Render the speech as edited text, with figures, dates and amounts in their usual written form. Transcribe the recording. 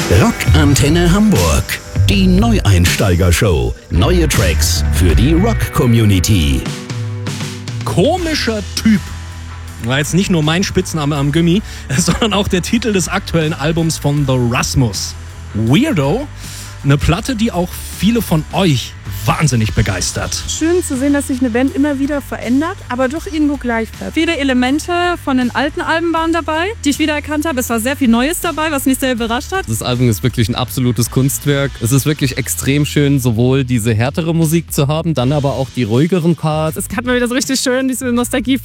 Rockantenne Hamburg. Die Neueinsteiger-Show. Neue Tracks für die Rock-Community. Komischer Typ. War jetzt nicht nur mein Spitzname am Gummi, sondern auch der Titel des aktuellen Albums von The Rasmus. Weirdo. Eine Platte, die auch viele von euch wahnsinnig begeistert. Schön zu sehen, dass sich eine Band immer wieder verändert, aber doch irgendwo gleich bleibt. Viele Elemente von den alten Alben waren dabei, die ich wiedererkannt habe. Es war sehr viel Neues dabei, was mich sehr überrascht hat. Das Album ist wirklich ein absolutes Kunstwerk. Es ist wirklich extrem schön, sowohl diese härtere Musik zu haben, dann aber auch die ruhigeren Parts. Es hat mal wieder so richtig schön diese Nostalgie